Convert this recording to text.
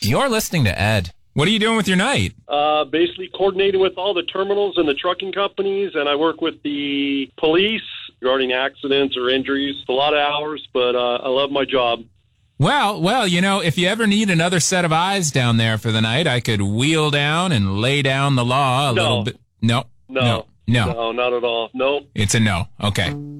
You're listening to Ed. What are you doing with your night? Basically coordinating with all the terminals and the trucking companies, and I work with the police regarding accidents or injuries. It's a lot of hours, but I love my job. Well, you know, if you ever need another set of eyes down there for the night, I could wheel down and lay down the law a little bit. No, not at all. No. It's a no. Okay.